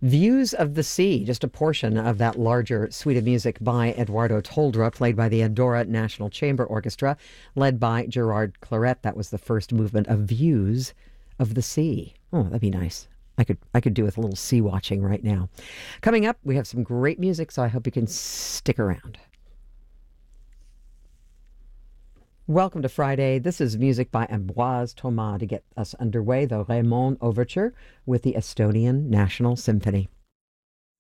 Views of the Sea, just a portion of that larger suite of music by Eduardo Toldra, played by the Andorra National Chamber Orchestra, led by Gerard Claret. That was the first movement of Views of the Sea. Oh, that'd be nice. I could do with a little sea watching right now. Coming up, we have some great music, so I hope you can stick around. Welcome to Friday. This is music by Ambroise Thomas to get us underway, the Raymond Overture with the Estonian National Symphony.